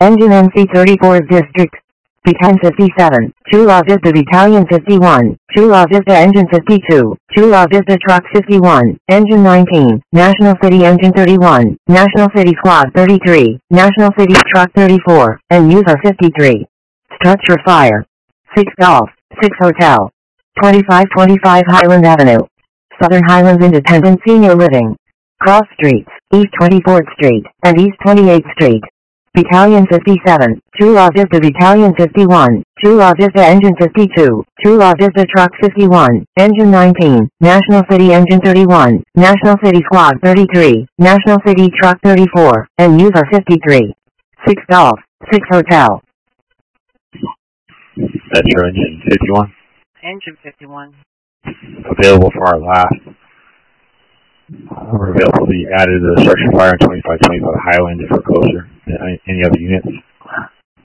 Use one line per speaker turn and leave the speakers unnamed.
Engine NC34 District. Battalion 57, Chula Vista Battalion 51, Chula Vista Engine 52, Chula Vista Truck 51, Engine 19, National City Engine 31, National City Squad 33, National City Truck 34, and User 53. Structure Fire. 6 Golf, 6 Hotel. 2525 Highland Avenue. Southern Highlands Independent Senior Living. Cross Streets, East 24th Street, and East 28th Street. Battalion 57, Chula Vista Battalion 51, Chula Vista Engine 52, Chula Vista Truck 51, Engine 19, National City Engine 31, National City Squad 33, National City Truck 34, and User 53. 6 Golf, 6 Hotel.
Metro Engine 51.
Engine 51.
Available for our last. We're available to be added to the structure fire in 2525 Highland if we're closer. Any other units?